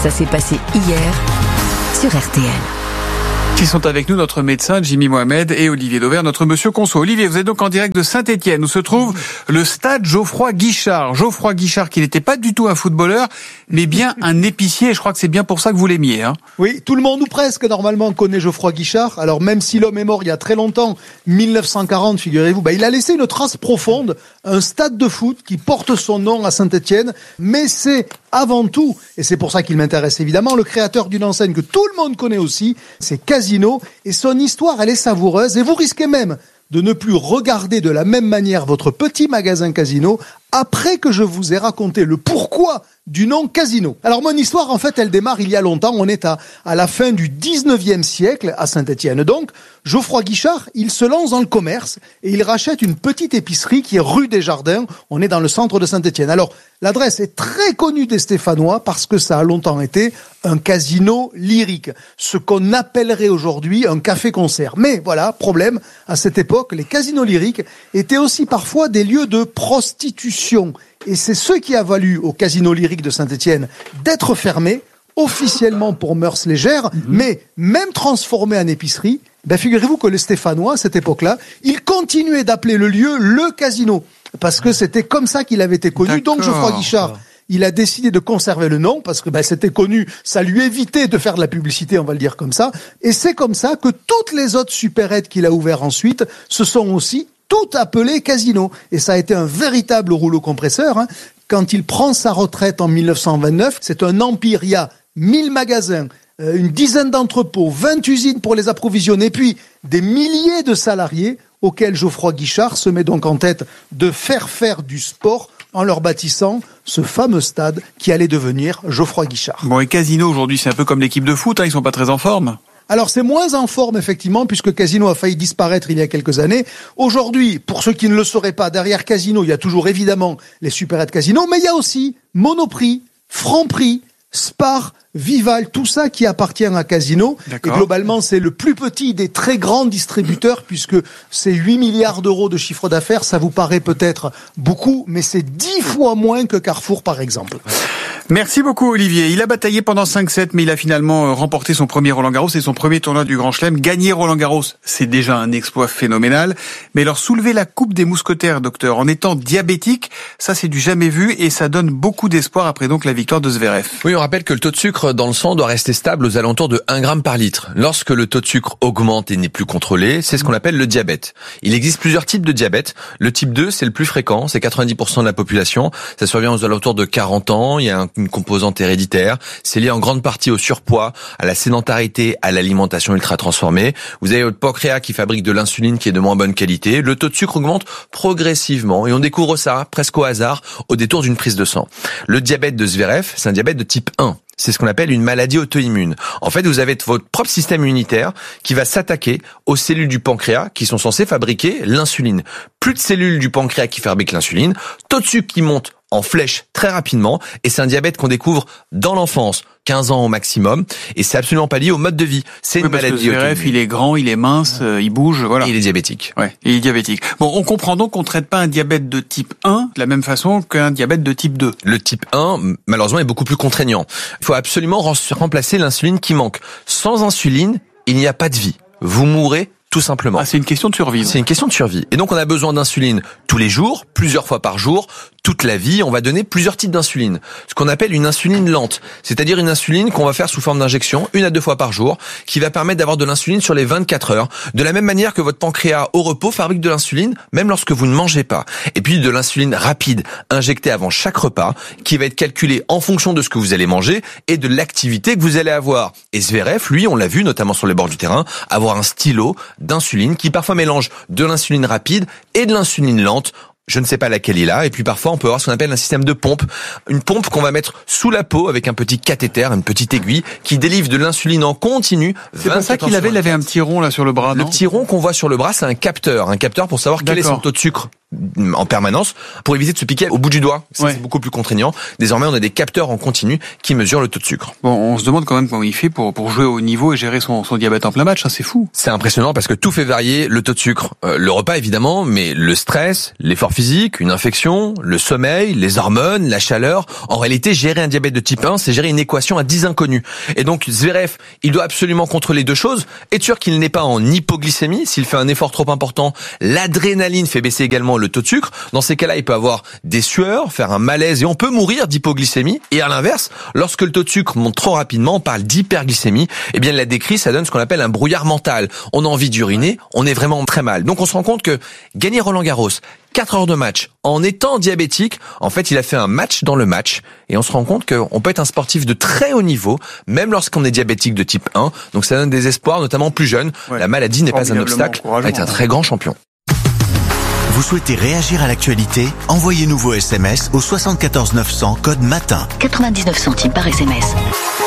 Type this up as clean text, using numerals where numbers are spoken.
Ça s'est passé hier sur RTL. Qui sont avec nous, notre médecin Jimmy Mohamed et Olivier Dauvert, notre monsieur Conso. Olivier, vous êtes donc en direct de Saint-Étienne, où se trouve le stade Geoffroy Guichard. Geoffroy Guichard, qui n'était pas du tout un footballeur, mais bien un épicier. Et je crois que c'est bien pour ça que vous l'aimiez. Oui, tout le monde ou presque normalement connaît Geoffroy Guichard. Alors même si l'homme est mort il y a très longtemps, 1940, figurez-vous, il a laissé une trace profonde, un stade de foot qui porte son nom à Saint-Étienne. Mais c'est avant tout, et c'est pour ça qu'il m'intéresse évidemment, le créateur d'une enseigne que tout le monde connaît aussi, c'est Casino, et son histoire, elle est savoureuse, et vous risquez même de ne plus regarder de la même manière votre petit magasin Casino après que je vous ai raconté le pourquoi du nom Casino. Alors mon histoire, en fait, elle démarre il y a longtemps. On est à la fin du 19e siècle, à Saint-Étienne. Donc, Geoffroy Guichard, il se lance dans le commerce et il rachète une petite épicerie qui est rue des Jardins. On est dans le centre de Saint-Étienne. Alors, l'adresse est très connue des Stéphanois parce que ça a longtemps été un casino lyrique. Ce qu'on appellerait aujourd'hui un café-concert. Mais voilà, problème, à cette époque, les casinos lyriques étaient aussi parfois des lieux de prostitution. Et c'est ce qui a valu au casino lyrique de Saint-Étienne d'être fermé, officiellement pour mœurs légères, mais même transformé en épicerie. Figurez-vous que les Stéphanois, à cette époque-là, ils continuaient d'appeler le lieu le casino, parce que c'était comme ça qu'il avait été connu. D'accord. Donc Geoffroy Guichard, il a décidé de conserver le nom, parce que c'était connu, ça lui évitait de faire de la publicité, on va le dire comme ça. Et c'est comme ça que toutes les autres supérettes qu'il a ouvertes ensuite se sont aussi tout appelé Casino. Et ça a été un véritable rouleau compresseur. Quand il prend sa retraite en 1929, c'est un empire. Il y a 1000 magasins, une dizaine d'entrepôts, 20 usines pour les approvisionner, puis des milliers de salariés auxquels Geoffroy Guichard se met donc en tête de faire du sport en leur bâtissant ce fameux stade qui allait devenir Geoffroy Guichard. Bon, et Casino, aujourd'hui, c'est un peu comme l'équipe de foot, ils sont pas très en forme. Alors c'est moins en forme effectivement puisque Casino a failli disparaître il y a quelques années. Aujourd'hui, pour ceux qui ne le sauraient pas, derrière Casino, il y a toujours évidemment les supérettes Casino, mais il y a aussi Monoprix, Franprix, Spar, Vival, tout ça qui appartient à Casino. D'accord. Et globalement, c'est le plus petit des très grands distributeurs puisque c'est 8 milliards d'euros de chiffre d'affaires. Ça vous paraît peut-être beaucoup, mais c'est 10 fois moins que Carrefour par exemple. Merci beaucoup Olivier. Il a bataillé pendant 5-7, mais il a finalement remporté son premier Roland-Garros et son premier tournoi du Grand Chelem. Gagner Roland-Garros, c'est déjà un exploit phénoménal. Mais alors soulever la coupe des mousquetaires, docteur, en étant diabétique, ça c'est du jamais vu et ça donne beaucoup d'espoir après donc la victoire de Zverev. Oui, on rappelle que le taux de sucre dans le sang doit rester stable aux alentours de 1 gramme par litre. Lorsque le taux de sucre augmente et n'est plus contrôlé, c'est ce qu'on appelle le diabète. Il existe plusieurs types de diabète. Le type 2, c'est le plus fréquent, c'est 90% de la population. Ça survient aux alentours de 40 ans. Il y a une composante héréditaire. C'est lié en grande partie au surpoids, à la sédentarité, à l'alimentation ultra transformée. Vous avez votre pancréas qui fabrique de l'insuline qui est de moins bonne qualité. Le taux de sucre augmente progressivement et on découvre ça presque au hasard au détour d'une prise de sang. Le diabète de Zverev, c'est un diabète de type 1. C'est ce qu'on appelle une maladie auto-immune. En fait, vous avez votre propre système immunitaire qui va s'attaquer aux cellules du pancréas qui sont censées fabriquer l'insuline. Plus de cellules du pancréas qui fabriquent l'insuline, taux de sucre qui monte en flèche très rapidement, et c'est un diabète qu'on découvre dans l'enfance, 15 ans au maximum, et c'est absolument pas lié au mode de vie. C'est une maladie auto-immune. Il est grand, il est mince, il bouge, voilà. Et il est diabétique. Ouais, il est diabétique. Bon, on comprend donc qu'on traite pas un diabète de type 1 de la même façon qu'un diabète de type 2. Le type 1, malheureusement, est beaucoup plus contraignant. Il faut absolument remplacer l'insuline qui manque. Sans insuline, il n'y a pas de vie. Vous mourrez tout simplement. Ah, c'est une question de survie. C'est une question de survie. Et donc, on a besoin d'insuline tous les jours, plusieurs fois par jour, toute la vie. On va donner plusieurs types d'insuline. Ce qu'on appelle une insuline lente. C'est-à-dire une insuline qu'on va faire sous forme d'injection, 1 à 2 fois par jour, qui va permettre d'avoir de l'insuline sur les 24 heures. De la même manière que votre pancréas au repos fabrique de l'insuline, même lorsque vous ne mangez pas. Et puis, de l'insuline rapide, injectée avant chaque repas, qui va être calculée en fonction de ce que vous allez manger et de l'activité que vous allez avoir. Et Zverev, lui, on l'a vu, notamment sur les bords du terrain, avoir un stylo d'insuline qui parfois mélange de l'insuline rapide et de l'insuline lente. Je ne sais pas laquelle il a. Et puis parfois, on peut avoir ce qu'on appelle un système de pompe. Une pompe qu'on va mettre sous la peau avec un petit cathéter, une petite aiguille qui délivre de l'insuline en continu. C'est pas ça qu'il avait. Il avait un petit rond là sur le bras, non ? Le petit rond qu'on voit sur le bras, c'est un capteur. Un capteur pour savoir quel est son taux de sucre en permanence pour éviter de se piquer au bout du doigt. C'est beaucoup plus contraignant. Désormais, on a des capteurs en continu qui mesurent le taux de sucre. Bon, on se demande quand même comment il fait pour jouer au niveau et gérer son diabète en plein match. C'est fou. C'est impressionnant parce que tout fait varier le taux de sucre. Le repas, évidemment, mais le stress, l'effort physique physique, une infection, le sommeil, les hormones, la chaleur. En réalité, gérer un diabète de type 1, c'est gérer une équation à 10 inconnus. Et donc, Zverev, il doit absolument contrôler deux choses. Être sûr qu'il n'est pas en hypoglycémie. S'il fait un effort trop important, l'adrénaline fait baisser également le taux de sucre. Dans ces cas-là, il peut avoir des sueurs, faire un malaise et on peut mourir d'hypoglycémie. Et à l'inverse, lorsque le taux de sucre monte trop rapidement, on parle d'hyperglycémie. Eh bien, il l'a décrit, ça donne ce qu'on appelle un brouillard mental. On a envie d'uriner, on est vraiment très mal. Donc, on se rend compte que gagner Roland-Garros, 4 heures de match, en étant diabétique, en fait, il a fait un match dans le match. Et on se rend compte qu'on peut être un sportif de très haut niveau, même lorsqu'on est diabétique de type 1. Donc, ça donne des espoirs, notamment plus jeunes. Ouais. La maladie n'est pas un obstacle à être un très grand champion. Vous souhaitez réagir à l'actualité? Envoyez-nous vos SMS au 74 900 code MATIN. 99 centimes par SMS.